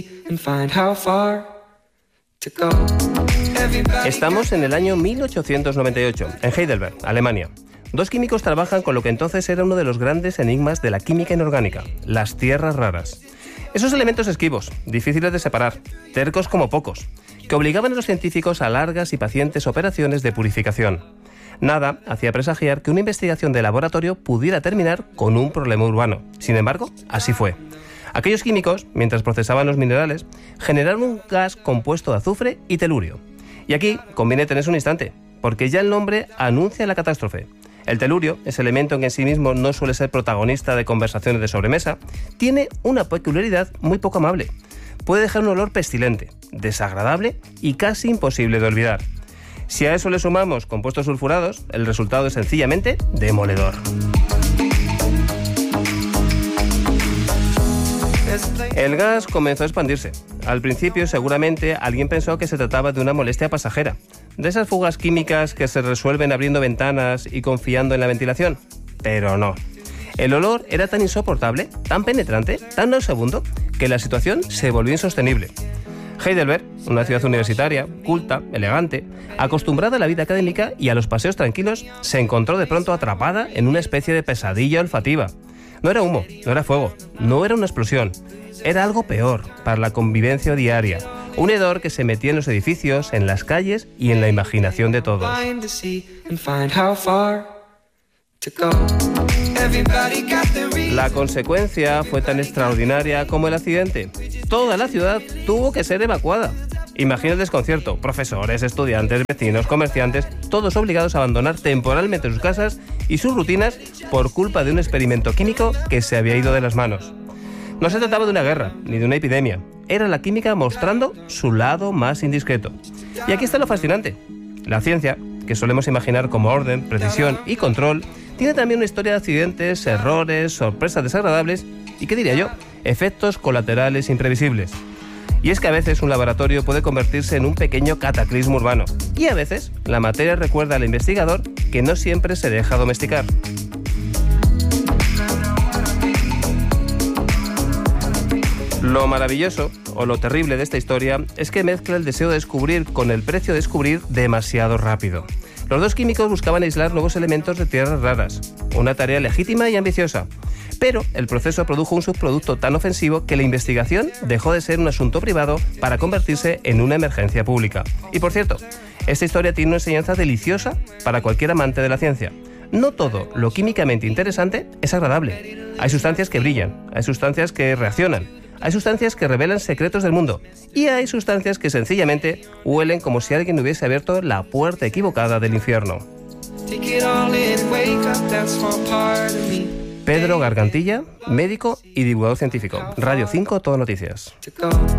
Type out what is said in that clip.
Estamos en el año 1898, en Heidelberg, Alemania. Dos químicos trabajan con lo que entonces era uno de los grandes enigmas de la química inorgánica, las tierras raras. Esos elementos esquivos, difíciles de separar, tercos como pocos, que obligaban a los científicos a largas y pacientes operaciones de purificación. Nada hacía presagiar que una investigación de laboratorio pudiera terminar con un problema urbano. Sin embargo, así fue. Aquellos químicos, mientras procesaban los minerales, generaron un gas compuesto de azufre y telurio. Y aquí conviene tenerse un instante, porque ya el nombre anuncia la catástrofe. El telurio, ese elemento que en sí mismo no suele ser protagonista de conversaciones de sobremesa, tiene una peculiaridad muy poco amable. Puede dejar un olor pestilente, desagradable y casi imposible de olvidar. Si a eso le sumamos compuestos sulfurados, el resultado es sencillamente demoledor. El gas comenzó a expandirse. Al principio, seguramente, alguien pensó que se trataba de una molestia pasajera, de esas fugas químicas que se resuelven abriendo ventanas y confiando en la ventilación. Pero no. El olor era tan insoportable, tan penetrante, tan nauseabundo, que la situación se volvió insostenible. Heidelberg, una ciudad universitaria, culta, elegante, acostumbrada a la vida académica y a los paseos tranquilos, se encontró de pronto atrapada en una especie de pesadilla olfativa. No era humo, no era fuego, no era una explosión. Era algo peor para la convivencia diaria. Un hedor que se metía en los edificios, en las calles y en la imaginación de todos. La consecuencia fue tan extraordinaria como el accidente. Toda la ciudad tuvo que ser evacuada. Imagina el desconcierto. Profesores, estudiantes, vecinos, comerciantes, todos obligados a abandonar temporalmente sus casas y sus rutinas por culpa de un experimento químico que se había ido de las manos. No se trataba de una guerra, ni de una epidemia. Era la química mostrando su lado más indiscreto. Y aquí está lo fascinante. La ciencia, que solemos imaginar como orden, precisión y control, tiene también una historia de accidentes, errores, sorpresas desagradables y, ¿qué diría yo?, efectos colaterales imprevisibles. Y es que a veces un laboratorio puede convertirse en un pequeño cataclismo urbano. Y a veces la materia recuerda al investigador que no siempre se deja domesticar. Lo maravilloso, o lo terrible de esta historia, es que mezcla el deseo de descubrir con el precio de descubrir demasiado rápido. Los dos químicos buscaban aislar nuevos elementos de tierras raras, una tarea legítima y ambiciosa. Pero el proceso produjo un subproducto tan ofensivo que la investigación dejó de ser un asunto privado para convertirse en una emergencia pública. Y por cierto, esta historia tiene una enseñanza deliciosa para cualquier amante de la ciencia. No todo lo químicamente interesante es agradable. Hay sustancias que brillan, hay sustancias que reaccionan, hay sustancias que revelan secretos del mundo y hay sustancias que sencillamente huelen como si alguien hubiese abierto la puerta equivocada del infierno. Pedro Gargantilla, médico y divulgador científico. Radio 5, Todo Noticias.